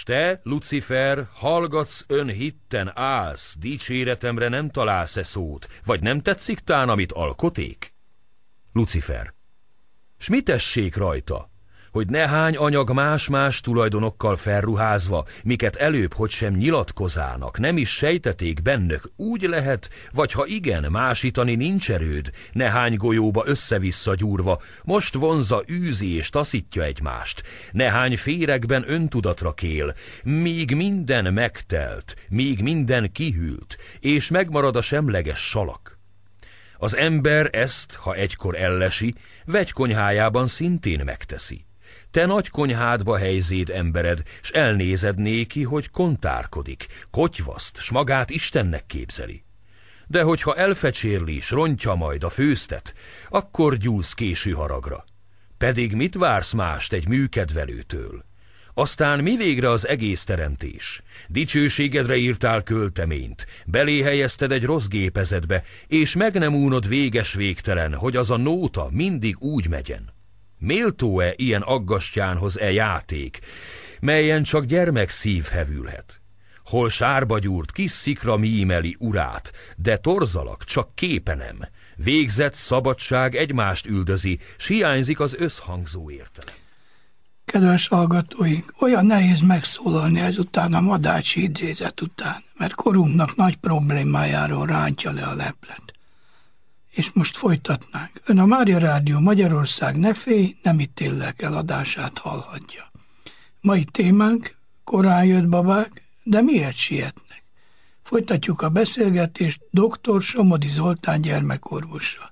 te, Lucifer, hallgatsz önhitten állsz, dicséretemre nem találsz-e szót, vagy nem tetszik tán, amit alkoték? Lucifer. S mi tessék rajta? Hogy nehány anyag más-más tulajdonokkal felruházva, miket előbb hogy sem nyilatkozának, nem is sejteték bennök, úgy lehet, vagy ha igen, másítani nincs erőd, nehány golyóba össze-vissza gyúrva, most vonza, űzi és taszítja egymást, nehány féregben öntudatra kél, míg minden megtelt, míg minden kihűlt, és megmarad a semleges salak. Az ember ezt, ha egykor ellesi, vegykonyhájában szintén megteszi. Te nagy konyhádba helyzéd embered, s elnézed néki, hogy kontárkodik, kotyvaszt, s magát Istennek képzeli. De hogyha elfecsérli, s rontja majd a főztet, akkor gyúlsz késő haragra. Pedig mit vársz mást egy műkedvelőtől? Aztán mi végre az egész teremtés? Dicsőségedre írtál költeményt, belé helyezted egy rossz gépezetbe, és meg nem únod véges-végtelen, hogy az a nóta mindig úgy megyen. Méltó-e ilyen aggastyánhoz játék, melyen csak gyermek szív hevülhet? Hol sárba gyúrt kis szikra mímeli urát, de torzalak csak képe nem. Végzett szabadság egymást üldözi, s hiányzik az összhangzó értelem. Kedves hallgatóink, olyan nehéz megszólalni ezután a Madácsi idézet után, mert korunknak nagy problémájáról rántja le a leplet. És most folytatnánk. Ön a Mária Rádió Magyarország Ne félj, nem ítéllek el adását hallhatja. Mai témánk: korán jött babák, de miért sietnek? Folytatjuk a beszélgetést dr. Somodi Zoltán gyermekorvossal.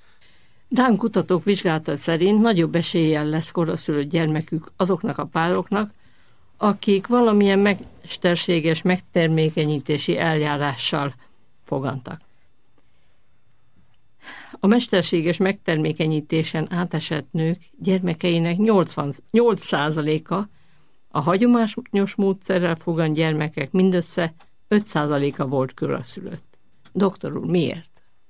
Dán kutatók vizsgálata szerint nagyobb eséllyel lesz koraszülött gyermekük azoknak a pároknak, akik valamilyen mesterséges megtermékenyítési eljárással fogantak. A mesterséges megtermékenyítésen átesett nők gyermekeinek 8%-a, a hagyományos módszerrel fogant gyermekek mindössze 5%-a volt koraszülött. Doktor úr, miért?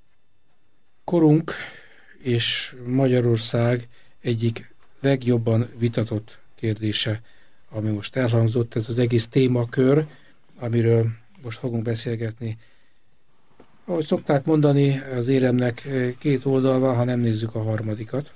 Korunk és Magyarország egyik legjobban vitatott kérdése, ami most elhangzott, ez az egész témakör, amiről most fogunk beszélgetni. Ahogy szokták mondani, az éremnek két oldal van, ha nem nézzük a harmadikat.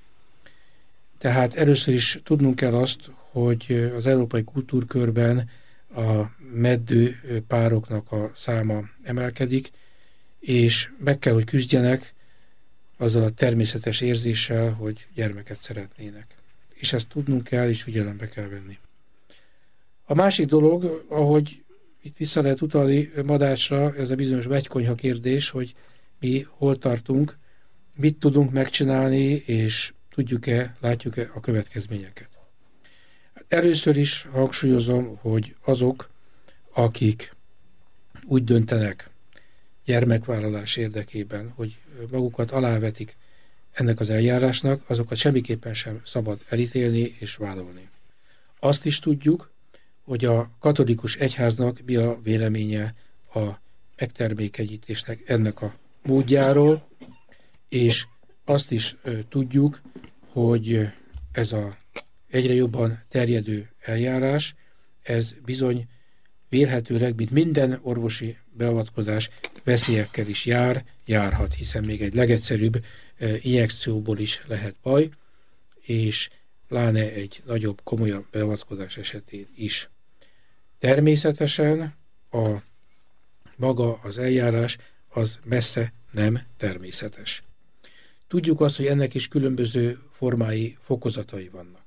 Tehát először is tudnunk kell azt, hogy az európai kultúrkörben a meddő pároknak a száma emelkedik, és meg kell, hogy küzdjenek azzal a természetes érzéssel, hogy gyermeket szeretnének. És ezt tudnunk kell, és figyelembe kell venni. A másik dolog, ahogy itt vissza lehet utalni Madácsra, ez a bizonyos vegykonyha kérdés, hogy mi hol tartunk, mit tudunk megcsinálni, és tudjuk-e, látjuk-e a következményeket. Először is hangsúlyozom, hogy azok, akik úgy döntenek gyermekvállalás érdekében, hogy magukat alávetik ennek az eljárásnak, azokat semmiképpen sem szabad elítélni és vádolni. Azt is tudjuk, hogy a katolikus egyháznak mi a véleménye a megtermékenyítésnek ennek a módjáról, és azt is tudjuk, hogy ez a egyre jobban terjedő eljárás, ez bizony vélhetőleg, mint minden orvosi beavatkozás, veszélyekkel is járhat, hiszen még egy legegyszerűbb injekcióból is lehet baj, és pláne egy nagyobb, komolyabb beavatkozás esetén is. Természetesen maga az eljárás az messze nem természetes. Tudjuk azt, hogy ennek is különböző formái, fokozatai vannak.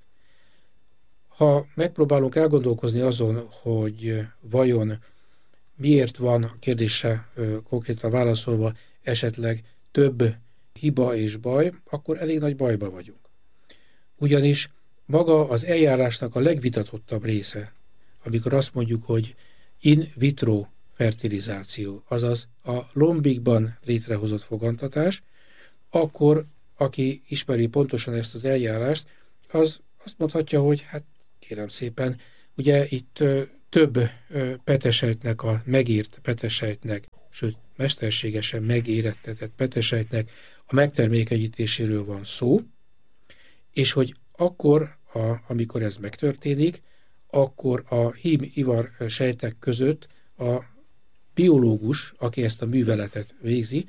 Ha megpróbálunk elgondolkozni azon, hogy vajon miért van a kérdésre konkrétan válaszolva esetleg több hiba és baj, akkor elég nagy bajba vagyunk. Ugyanis maga az eljárásnak a legvitatottabb része, amikor azt mondjuk, hogy in vitro fertilizáció, azaz a lombikban létrehozott fogantatás, akkor aki ismeri pontosan ezt az eljárást, az azt mondhatja, hogy hát kérem szépen, ugye itt több petesejtnek, a megírt petesejtnek, sőt mesterségesen megérettetett petesejtnek a megtermékenyítéséről van szó, és hogy akkor, amikor ez megtörténik, akkor a hím-ivar sejtek között a biológus, aki ezt a műveletet végzi,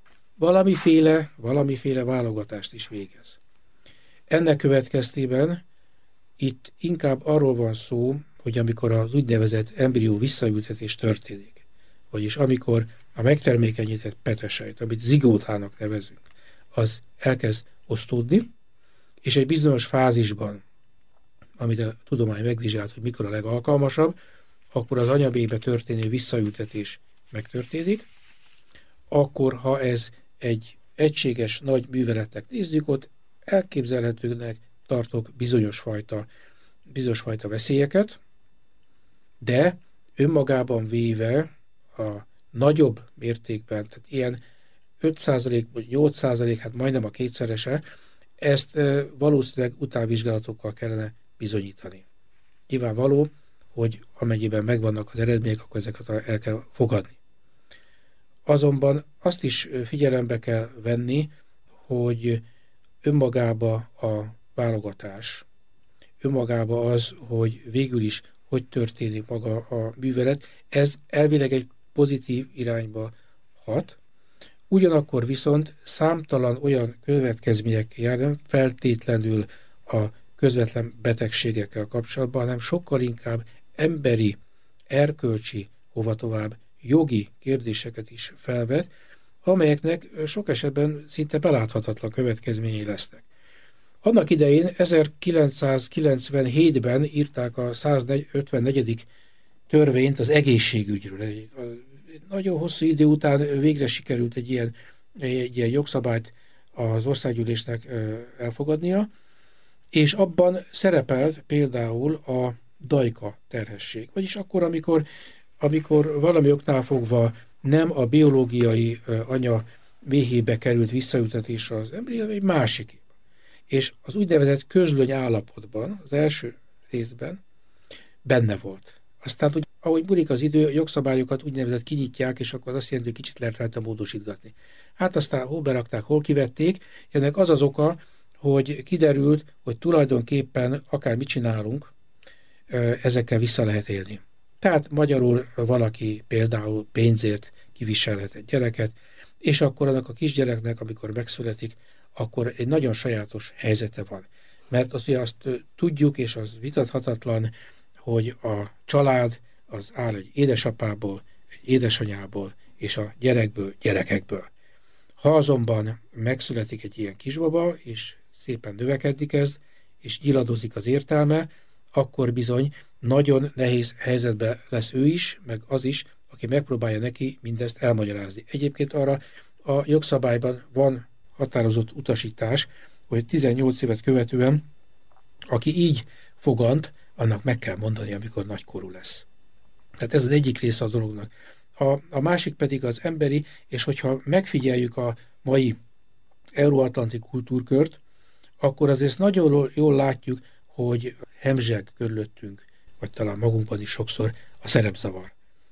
valamiféle válogatást is végez. Ennek következtében itt inkább arról van szó, hogy amikor az úgynevezett embrió visszaültetés történik, vagyis amikor a megtermékenyített petesejt, amit zigótának nevezünk, az elkezd osztódni, és egy bizonyos fázisban, amit a tudomány megvizsgált, hogy mikor a legalkalmasabb, akkor az anyabébe történő visszaültetés megtörténik, akkor ha ez egy egységes nagy műveletnek nézzük, ott elképzelhetőnek tartok bizonyos fajta veszélyeket, de önmagában véve a nagyobb mértékben, tehát ilyen 5% vagy 8%, hát majdnem a kétszerese, ezt valószínűleg utánvizsgálatokkal kellene bizonyítani. Nyilvánvaló, hogy amennyiben megvannak az eredmények, akkor ezeket el kell fogadni. Azonban azt is figyelembe kell venni, hogy önmagába a válogatás, önmagába az, hogy végül is hogy történik maga a művelet, ez elvileg egy pozitív irányba hat, ugyanakkor viszont számtalan olyan következmények jár, nem feltétlenül a közvetlen betegségekkel kapcsolatban, hanem sokkal inkább emberi, erkölcsi, hova tovább jogi kérdéseket is felvet, amelyeknek sok esetben szinte beláthatatlan következményei lesznek. Annak idején 1997-ben írták a 154. törvényt az egészségügyről. Egy nagyon hosszú idő után végre sikerült egy ilyen jogszabályt az országgyűlésnek elfogadnia, és abban szerepelt például a dajka terhesség. Vagyis akkor, amikor valami oknál fogva nem a biológiai anya méhébe került visszaültetésre az embrió, egy másik. És az úgynevezett közlöny állapotban, az első részben benne volt. Aztán, hogy ahogy múlik az idő, a jogszabályokat úgynevezett kinyitják, és akkor az azt jelenti, hogy kicsit lehet rajta módosítgatni. Hát aztán hol berakták, hol kivették, ennek az az oka, hogy kiderült, hogy tulajdonképpen akár mit csinálunk, ezekkel vissza lehet élni. Tehát magyarul valaki például pénzért kiviselhet egy gyereket, és akkor annak a kisgyereknek, amikor megszületik, akkor egy nagyon sajátos helyzete van. Mert azt tudjuk, és az vitathatatlan, hogy a család az áll egy édesapából, egy édesanyából, és a gyerekekből. Ha azonban megszületik egy ilyen kisbaba, és szépen növekedni kezd, és nyiladozik az értelme, akkor bizony nagyon nehéz helyzetben lesz ő is, meg az is, aki megpróbálja neki mindezt elmagyarázni. Egyébként arra a jogszabályban van határozott utasítás, hogy 18 évet követően, aki így fogant, annak meg kell mondani, amikor nagykorú lesz. Tehát ez az egyik része a dolognak. A másik pedig az emberi, és hogyha megfigyeljük a mai euróatlanti kultúrkört, akkor azért nagyon jól látjuk, hogy hemzseg körülöttünk, vagy talán magunkban is sokszor a szerepzavar.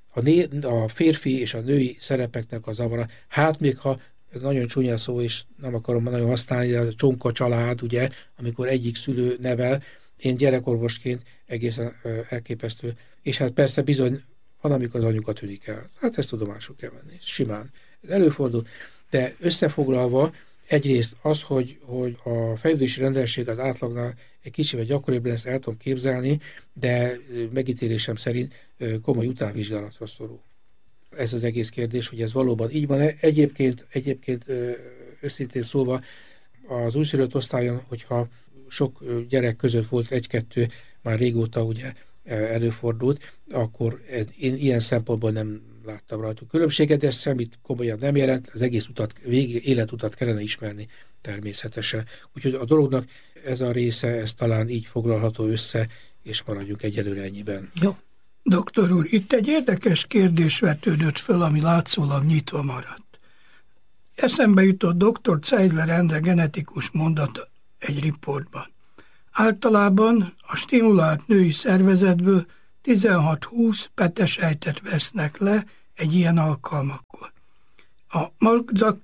A férfi és a női szerepeknek a zavara, hát még ha nagyon csúnya szó, és nem akarom nagyon használni, a csonka család, ugye, amikor egyik szülő nevel, én gyerekorvosként egészen elképesztő, és hát persze bizony van, amikor az anyuka tűnik el. Hát ezt tudomásul kell venni, simán. Ez előfordul, de összefoglalva egyrészt az, hogy a fejlődési rendellenesség az átlagnál egy kicsivel gyakoribb, ezt el tudom képzelni, de megítélésem szerint komoly utánvizsgálatra szorul. Ez az egész kérdés, hogy ez valóban így van. Egyébként őszintén szólva az újszülött osztályon, hogyha sok gyerek között volt egy-kettő, már régóta ugye előfordult, akkor én ilyen szempontból nem láttam rajtuk különbséget, de ez semmit komolyan nem jelent, az egész életutat kellene ismerni természetesen. Úgyhogy a dolognak ez a része, ez talán így foglalható össze, és maradjunk egyelőre ennyiben. Jó. Doktor úr, itt egy érdekes kérdés vetődött föl, ami látszólag nyitva maradt. Eszembe jutott dr. Zeisler Endre genetikus mondata egy riportban. Általában a stimulált női szervezetből 16-20 petesejtet vesznek le egy ilyen alkalmakkor. A magzat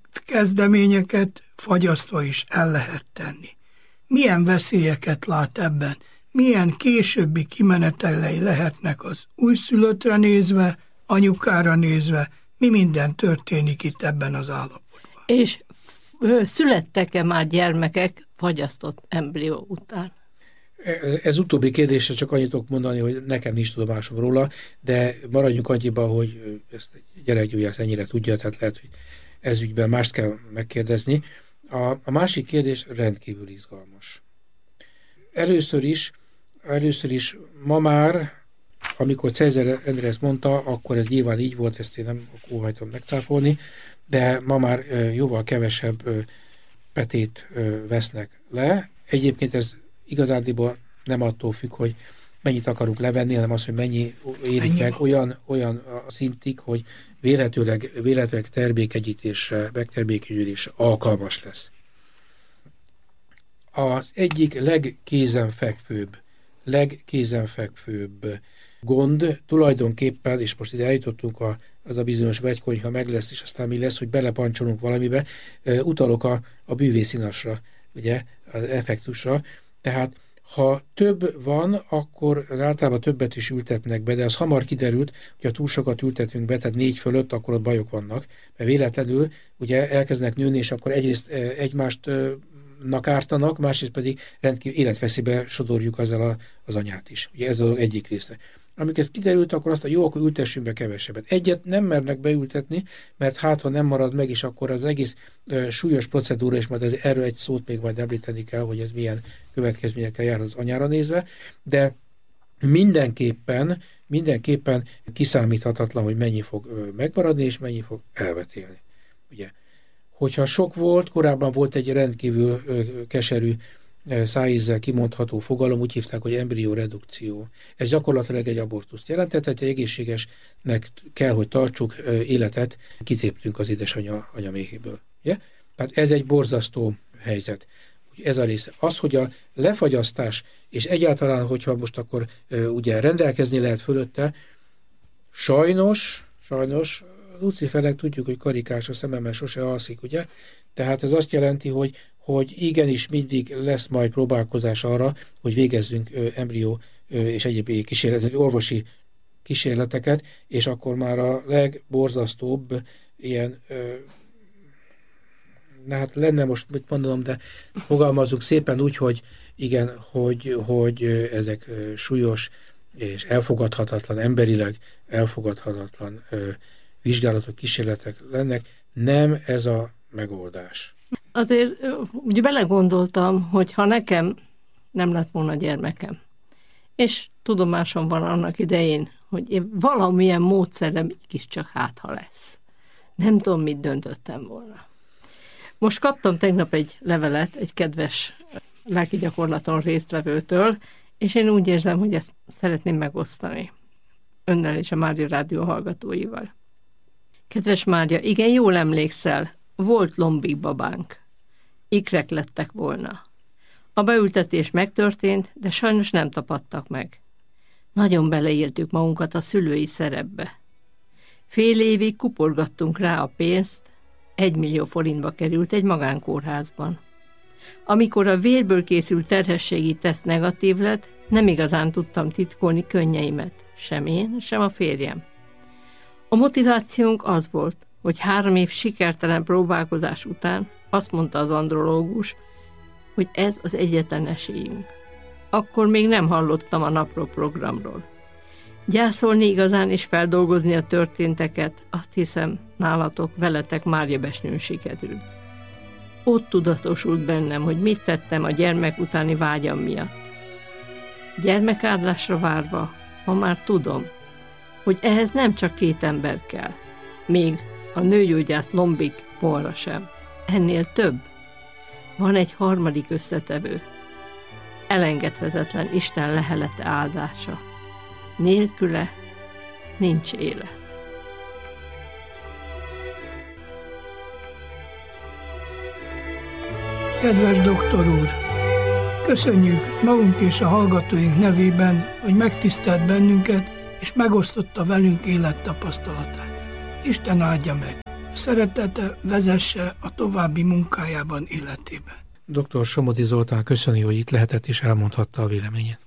kezdeményeket fagyasztva is el lehet tenni. Milyen veszélyeket lát ebben? milyen későbbi kimenetelei lehetnek az újszülöttre nézve, anyukára nézve, mi minden történik itt ebben az állapotban. És születtek-e már gyermekek fagyasztott embrió után? Ez utóbbi kérdésre csak annyit tudok mondani, hogy nekem nincs tudomásom róla, de maradjunk annyiban, hogy ezt gyerekgyógyász ennyire tudja, tehát lehet, hogy ez ügyben mást kell megkérdezni. A másik kérdés rendkívül izgalmas. Először is ma már, amikor Cézár Endre ezt mondta, akkor ez nyilván így volt, ezt én nem óhajtom megcáfolni, de ma már jóval kevesebb petét vesznek le. Egyébként ez igazándiból nem attól függ, hogy mennyit akarunk levenni, hanem az, hogy mennyi érik meg olyan a szintig, hogy véletlenül termékenyítésre, megtermékenyülésre alkalmas lesz. Az egyik legkézenfekvőbb gond tulajdonképpen, és most ide eljutottunk az a bizonyos vegykonyha meg lesz, és aztán mi lesz, hogy belepancsolunk valamibe, utalok a bűvészínasra, ugye, az effektusra. Tehát ha több van, akkor általában többet is ültetnek be, de az hamar kiderült, hogy ha túl sokat ültetünk be, tehát 4 fölött, akkor ott bajok vannak, mert véletlenül ugye elkezdenek nőni, és akkor egyrészt egymástnak ártanak, másrészt pedig rendkívül életveszélybe sodorjuk azzal az anyát is. Ugye ez az egyik része. Amikor ez kiderült, akkor azt jó, akkor ültessünk be kevesebbet. Egyet nem mernek beültetni, mert ha nem marad meg, és akkor az egész súlyos procedúra, és majd erről egy szót még majd említeni kell, hogy ez milyen következményekkel jár az anyára nézve, de mindenképpen kiszámíthatatlan, hogy mennyi fog megmaradni, és mennyi fog elvetélni. Ugye? Hogyha sok volt, korábban volt egy rendkívül keserű szájízzel kimondható fogalom, úgy hívták, hogy embrióredukció. Ez gyakorlatilag egy abortuszt jelentett, tehát egy egészségesnek kell, hogy tartsuk életet, kitéptünk az édesanyja méhéből. Ugye? Tehát ez egy borzasztó helyzet. Ez a része. Az, hogy a lefagyasztás, és egyáltalán, hogyha most akkor ugye rendelkezni lehet fölötte, sajnos, Lucifernek tudjuk, hogy karikás a szememmel sose alszik, ugye? Tehát ez azt jelenti, hogy igenis mindig lesz majd próbálkozás arra, hogy végezzünk embrió és egyéb orvosi kísérleteket, és akkor már a legborzasztóbb ilyen, hát lenne most mit mondanom, de fogalmazzuk szépen úgy, hogy igen, hogy ezek súlyos és elfogadhatatlan, emberileg elfogadhatatlan vizsgálatok, kísérletek lennek. Nem ez a megoldás. Azért ugye belegondoltam, hogy ha nekem nem lett volna gyermekem, és tudomásom van annak idején, hogy én valamilyen módszerrel mégiscsak ha lesz. Nem tudom, mit döntöttem volna. Most kaptam tegnap egy levelet egy kedves lelki gyakorlaton résztvevőtől, és én úgy érzem, hogy ezt szeretném megosztani önnel és a Mária Rádió hallgatóival. Kedves Mária, igen, jól emlékszel, volt lombik babánk. Ikrek lettek volna. A beültetés megtörtént, de sajnos nem tapadtak meg. Nagyon beleéltük magunkat a szülői szerepbe. Fél évig kuporgattunk rá a pénzt, 1 millió forintba került egy magánkórházban. Amikor a vérből készült terhességi teszt negatív lett, nem igazán tudtam titkolni könnyeimet, sem én, sem a férjem. A motivációnk az volt, hogy 3 év sikertelen próbálkozás után azt mondta az andrológus, hogy ez az egyetlen esélyünk. Akkor még nem hallottam a napló programról. Gyászolni igazán és feldolgozni a történteket, azt hiszem, nálatok, veletek Máriabesnőn sikerült. Ott tudatosult bennem, hogy mit tettem a gyermek utáni vágyam miatt. Gyermekárdásra várva, ma már tudom, hogy ehhez nem csak 2 ember kell, még a nőgyógyász lombik polra sem. Ennél több. Van egy harmadik összetevő. Elengedhetetlen Isten lehelete áldása. Nélküle nincs élet. Kedves doktor úr! Köszönjük magunk és a hallgatóink nevében, hogy megtisztelt bennünket, és megosztotta velünk élettapasztalatát. Isten áldja meg! Szeretete vezesse a további munkájában, életében. Dr. Somodi Zoltán köszöni, hogy itt lehetett és elmondhatta a véleményét.